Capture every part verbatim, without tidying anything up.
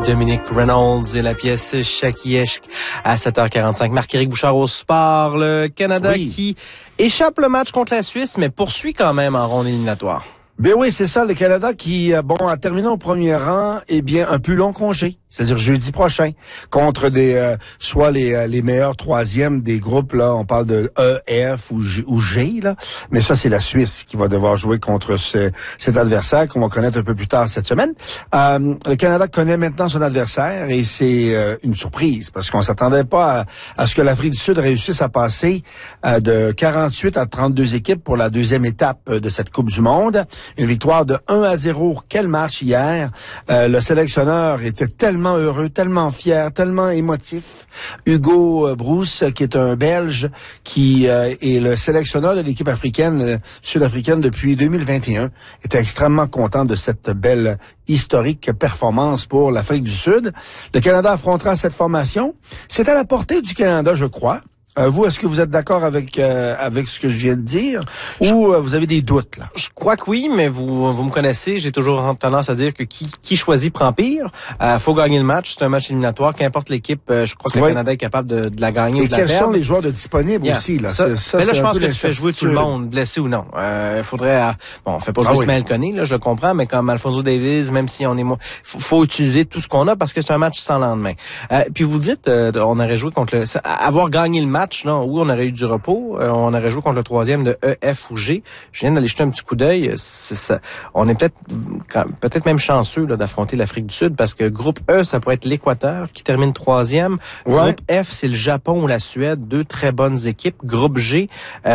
Dominic Reynolds et la pièce Shakieshk à sept heures quarante-cinq. Marc-Éric Bouchard au sport. Le Canada oui. qui échappe le match contre la Suisse, mais poursuit quand même en ronde éliminatoire. Ben oui, c'est ça, le Canada qui, bon, a terminé au premier rang, eh bien, un plus long congé, c'est-à-dire jeudi prochain, contre des, euh, soit les les meilleurs troisièmes des groupes, là, on parle de E, F ou G, ou G, là, mais ça, c'est la Suisse qui va devoir jouer contre ce, cet adversaire qu'on va connaître un peu plus tard cette semaine. Euh, le Canada connaît maintenant son adversaire et c'est euh, une surprise, parce qu'on s'attendait pas à, à ce que l'Afrique du Sud réussisse à passer euh, de quarante-huit à trente-deux équipes pour la deuxième étape de cette Coupe du Monde. Une victoire de un à zéro. Quel match hier. Euh, le sélectionneur était tellement heureux, tellement fier, tellement émotif. Hugo Brousse, qui est un Belge, qui euh, est le sélectionneur de l'équipe africaine, euh, sud-africaine depuis deux mille vingt et un, était extrêmement content de cette belle historique performance pour l'Afrique du Sud. Le Canada affrontera cette formation. C'est à la portée du Canada, je crois. Euh, vous, est-ce que vous êtes d'accord avec euh, avec ce que je viens de dire je, ou euh, vous avez des doutes là? Je crois que oui, mais vous vous me connaissez, j'ai toujours tendance à dire que qui qui choisit prend pire. Euh, faut gagner le match, c'est un match éliminatoire, qu'importe l'équipe, euh, je crois que oui. le Canada est capable de, de la gagner. Et de la quels perdre. sont les joueurs de disponibles yeah. aussi là? Ça, c'est, ça, mais là, c'est je pense que tu fais l'incertitude. jouer tout le monde, blessé ou non. Il euh, faudrait, euh, bon, on fait pas jouer ah, Ismaël oui. Koné, là, je le comprends, mais comme Alphonso Davies, même si on est moins, faut, faut utiliser tout ce qu'on a parce que c'est un match sans lendemain. Euh, puis vous dites, euh, on aurait joué contre le, avoir gagné le match, là, oui, on aurait eu du repos. Euh, on aurait joué contre le troisième de E, F ou G. Je viens d'aller jeter un petit coup d'œil. C'est ça. On est peut-être peut-être même chanceux là, d'affronter l'Afrique du Sud parce que groupe E, ça pourrait être l'Équateur qui termine troisième. Ouais. Groupe F, c'est le Japon ou la Suède. Deux très bonnes équipes. Groupe G,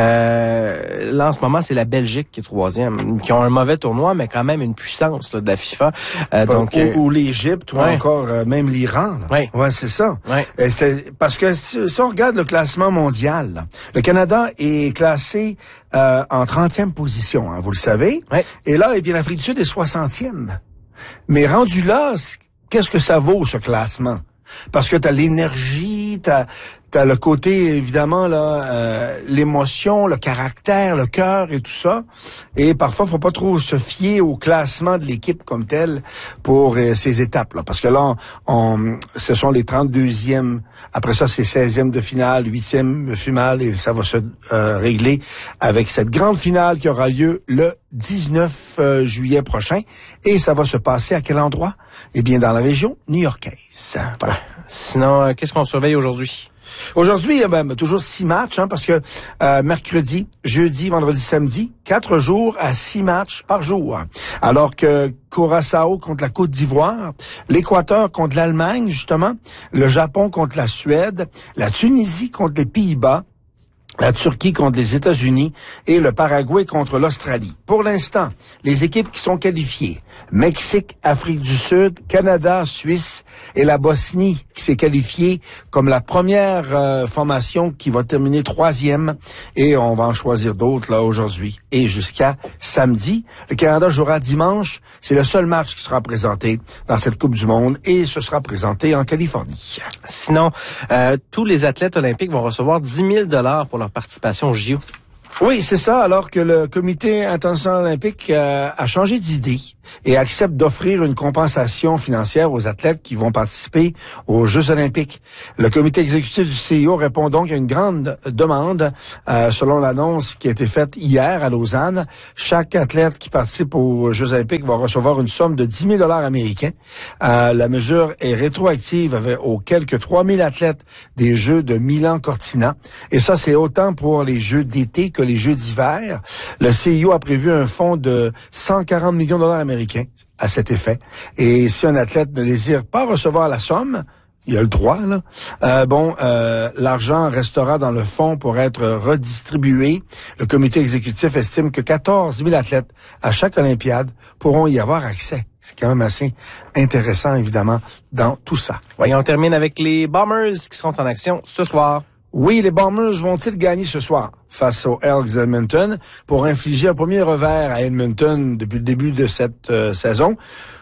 euh, là en ce moment, c'est la Belgique qui est troisième, qui ont un mauvais tournoi, mais quand même une puissance là, de la FIFA. Euh, donc, ou, euh, ou l'Égypte ou ouais. encore euh, même l'Iran. Oui, ouais, c'est ça. Ouais. Et c'est, parce que si, si on regarde le classement mondial, là, le Canada est classé euh, en trentième position, hein, vous le savez. Ouais. Et là, eh bien, l'Afrique du Sud est soixantième. Mais rendu là, qu'est-ce que ça vaut, ce classement? Parce que t'as l'énergie, t'as, t'as le côté, évidemment, là, euh, l'émotion, le caractère, le cœur et tout ça. Et parfois, faut pas trop se fier au classement de l'équipe comme tel pour euh, ces étapes-là. Parce que là, on, on, ce sont les trente-deuxièmes. Après ça, c'est seizième de finale, huitième de finale, et ça va se euh, régler avec cette grande finale qui aura lieu le dix-neuf juillet prochain. Et ça va se passer à quel endroit? Eh bien, dans la région new-yorkaise. Voilà. Sinon, euh, qu'est-ce qu'on surveille aujourd'hui? Aujourd'hui, il y a ben, toujours six matchs, hein, parce que euh, mercredi, jeudi, vendredi, samedi, quatre jours à six matchs par jour. Alors que Curaçao contre la Côte d'Ivoire, l'Équateur contre l'Allemagne, justement, le Japon contre la Suède, la Tunisie contre les Pays-Bas, la Turquie contre les États-Unis et le Paraguay contre l'Australie. Pour l'instant, les équipes qui sont qualifiées, Mexique, Afrique du Sud, Canada, Suisse et la Bosnie qui s'est qualifiée comme la première euh, formation qui va terminer troisième, et on va en choisir d'autres là aujourd'hui et jusqu'à samedi. Le Canada jouera dimanche, c'est le seul match qui sera présenté dans cette Coupe du Monde et ce sera présenté en Californie. Sinon, euh, tous les athlètes olympiques vont recevoir dix mille dollars pour leur participation au J O. Oui, c'est ça, alors que le Comité international olympique euh, a changé d'idée et accepte d'offrir une compensation financière aux athlètes qui vont participer aux Jeux olympiques. Le comité exécutif du C I O répond donc à une grande demande, euh, selon l'annonce qui a été faite hier à Lausanne. Chaque athlète qui participe aux Jeux olympiques va recevoir une somme de dix mille dollars américains. Euh, la mesure est rétroactive avec, aux quelques trois mille athlètes des Jeux de Milan-Cortina. Et ça, c'est autant pour les Jeux d'été que les Jeux d'hiver. Le C I O a prévu un fonds de cent quarante millions de dollars américains à cet effet. Et si un athlète ne désire pas recevoir la somme, il a le droit, là. Euh, bon, euh, l'argent restera dans le fonds pour être redistribué. Le comité exécutif estime que quatorze mille athlètes à chaque Olympiade pourront y avoir accès. C'est quand même assez intéressant, évidemment, dans tout ça. Oui. Et on termine avec les Bombers qui seront en action ce soir. Oui, les Bombers vont-ils gagner ce soir face aux Elks d'Edmonton pour infliger un premier revers à Edmonton depuis le début de cette euh, saison?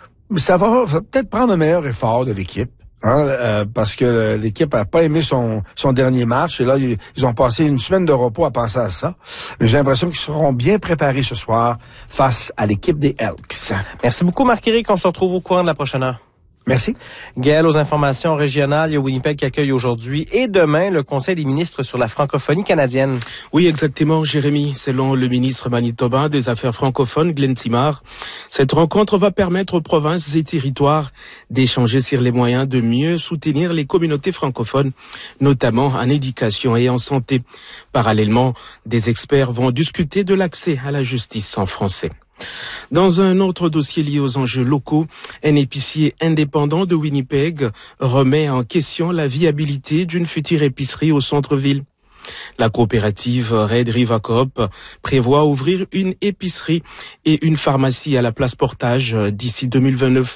Ça va, va peut-être prendre un meilleur effort de l'équipe. Hein, euh, parce que l'équipe a pas aimé son son dernier match et là ils, ils ont passé une semaine de repos à penser à ça. Mais j'ai l'impression qu'ils seront bien préparés ce soir face à l'équipe des Elks. Merci beaucoup Marc-Éric, on se retrouve au courant de la prochaine heure. Merci. Gaël, aux informations régionales, il y a Winnipeg qui accueille aujourd'hui et demain le Conseil des ministres sur la francophonie canadienne. Oui, exactement, Jérémy. Selon le ministre manitobain des Affaires francophones, Glenn Simard, cette rencontre va permettre aux provinces et territoires d'échanger sur les moyens de mieux soutenir les communautés francophones, notamment en éducation et en santé. Parallèlement, des experts vont discuter de l'accès à la justice en français. Dans un autre dossier lié aux enjeux locaux, un épicier indépendant de Winnipeg remet en question la viabilité d'une future épicerie au centre-ville. La coopérative Red River Coop prévoit ouvrir une épicerie et une pharmacie à la place Portage d'ici deux mille vingt-neuf.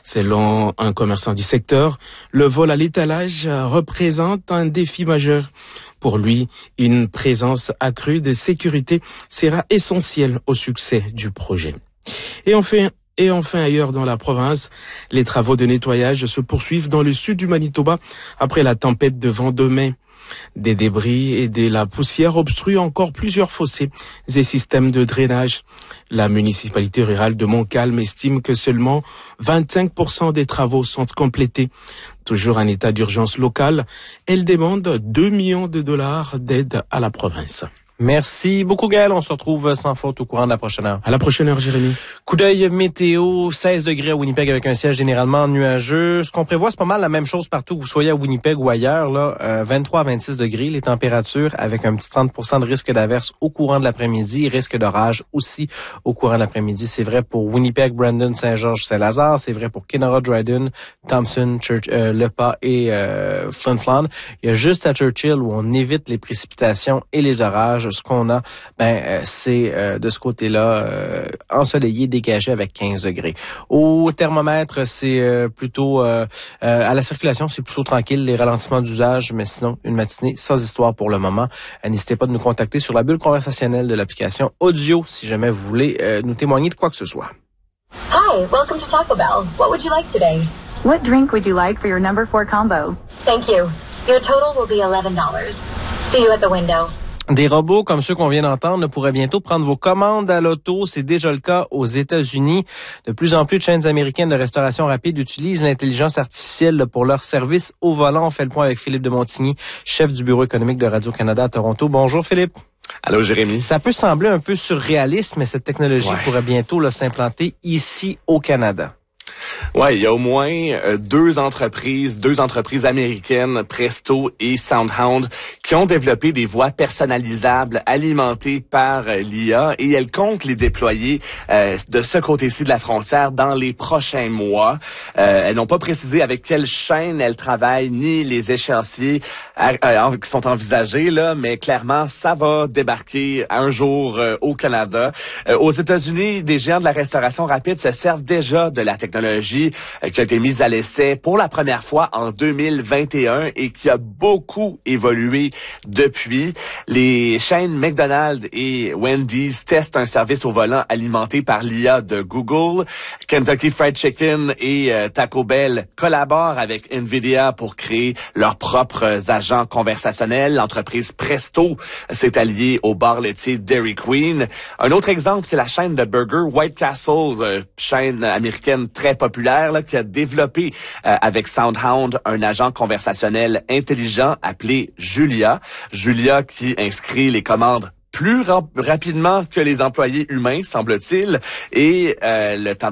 Selon un commerçant du secteur, le vol à l'étalage représente un défi majeur. Pour lui, une présence accrue de sécurité sera essentielle au succès du projet. Et enfin, Et enfin, ailleurs dans la province, les travaux de nettoyage se poursuivent dans le sud du Manitoba après la tempête de vent de mai. Des débris et de la poussière obstruent encore plusieurs fossés et systèmes de drainage. La municipalité rurale de Montcalm estime que seulement vingt-cinq pour cent des travaux sont complétés. Toujours en état d'urgence locale, elle demande deux millions de dollars d'aide à la province. Merci beaucoup, Gaël. On se retrouve sans faute au courant de la prochaine heure. À la prochaine heure, Jérémy. Coup d'œil météo, seize degrés à Winnipeg avec un ciel généralement nuageux. Ce qu'on prévoit, c'est pas mal la même chose partout que vous soyez à Winnipeg ou ailleurs. Là, euh, vingt-trois à vingt-six degrés, les températures avec un petit trente pour cent de risque d'averse au courant de l'après-midi, risque d'orage aussi au courant de l'après-midi. C'est vrai pour Winnipeg, Brandon, Saint-Georges, Saint-Lazare. C'est vrai pour Kenora, Dryden, Thompson, Church, euh, Le Pas et euh, Flin Flon. Il y a juste à Churchill où on évite les précipitations et les orages. Ce qu'on a, ben euh, c'est euh, de ce côté-là euh, ensoleillé, dégagé avec quinze degrés. Au thermomètre, c'est euh, plutôt euh, euh, à la circulation, c'est plutôt tranquille, les ralentissements d'usage, mais sinon une matinée sans histoire pour le moment. Euh, n'hésitez pas de nous contacter sur la bulle conversationnelle de l'application audio si jamais vous voulez euh, nous témoigner de quoi que ce soit. Hi, welcome to Taco Bell. What would you like today? What drink would you like for your number four combo? Thank you. Your total will be eleven dollars. See you at the window. Des robots comme ceux qu'on vient d'entendre pourraient bientôt prendre vos commandes à l'auto. C'est déjà le cas aux États-Unis. De plus en plus de chaînes américaines de restauration rapide utilisent l'intelligence artificielle pour leur service au volant. On fait le point avec Philippe de Montigny, chef du bureau économique de Radio-Canada à Toronto. Bonjour Philippe. Allô Jérémy. Ça peut sembler un peu surréaliste, mais cette technologie ouais. pourrait bientôt là, s'implanter ici au Canada. Ouais, il y a au moins euh, deux entreprises, deux entreprises américaines, Presto et SoundHound, qui ont développé des voix personnalisables alimentées par euh, l'I A et elles comptent les déployer euh, de ce côté-ci de la frontière dans les prochains mois. Euh, elles n'ont pas précisé avec quelle chaîne elles travaillent ni les échéanciers euh, euh, qui sont envisagés là, mais clairement ça va débarquer un jour euh, au Canada. Euh, aux États-Unis, des géants de la restauration rapide se servent déjà de la technologie qui a été mise à l'essai pour la première fois en deux mille vingt et un et qui a beaucoup évolué depuis. Les chaînes McDonald's et Wendy's testent un service au volant alimenté par l'I A de Google. Kentucky Fried Chicken et euh, Taco Bell collaborent avec NVIDIA pour créer leurs propres agents conversationnels. L'entreprise Presto s'est alliée au bar laitier Dairy Queen. Un autre exemple, c'est la chaîne de burgers White Castle, euh, chaîne américaine très populaire là, qui a développé euh, avec SoundHound un agent conversationnel intelligent appelé Julia. Julia qui inscrit les commandes plus rap- rapidement que les employés humains, semble-t-il, et euh, le temps